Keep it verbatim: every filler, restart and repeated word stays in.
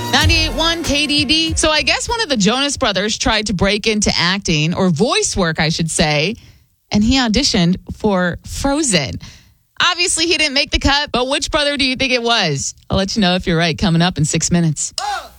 ninety-eight point one K D D. So I guess one of the Jonas Brothers tried to break into acting, or voice work, I should say, and he auditioned for Frozen. Obviously, he didn't make the cut, but which brother do you think it was? I'll let you know if you're right coming up in six minutes. Oh.